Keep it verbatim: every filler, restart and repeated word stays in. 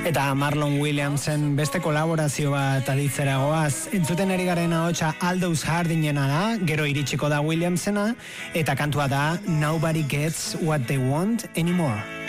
Eta Marlon Williamsen beste kolaborazio bat aditzera goaz. Entzuten ari garen ahotsa Aldous Hardingena da, gero iritsiko da Williamsena, eta kantua da Nobody Gets What They Want Anymore.